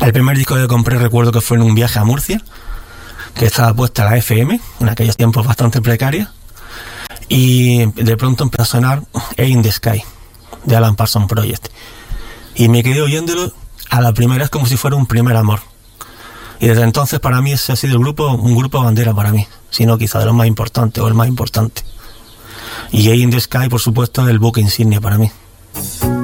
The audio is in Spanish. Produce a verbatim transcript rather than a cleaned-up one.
El primer disco que compré recuerdo que fue en un viaje a Murcia, que estaba puesta la F M, en aquellos tiempos bastante precarios, y de pronto empezó a sonar A in the Sky, de Alan Parsons Project. Y me quedé oyéndolo a la primera, es como si fuera un primer amor. Y desde entonces para mí ese ha sido el grupo, un grupo bandera para mí, sino quizá de los más importantes o el más importante. Y A in the Sky, por supuesto, es el buque insignia para mí.